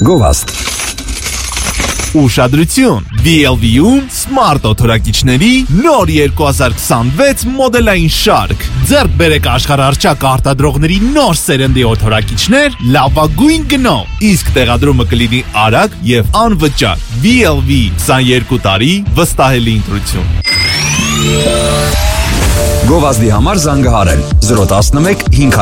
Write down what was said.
Գովաստ Ուշադրություն, BLV-ում Smart օթորակիչների նոր 2026 մոդելային շարք։ Ձեռք բերեք աշխարհառչակ արտադրողների նոր սերնդի օթորակիչներ լավագույն գնով, իսկ տեղադրումը կլինի արագ եւ անվճար։ BLV 22 տարի վստահելի ընտրություն։ Գովազդի համար զանգահարել 011 500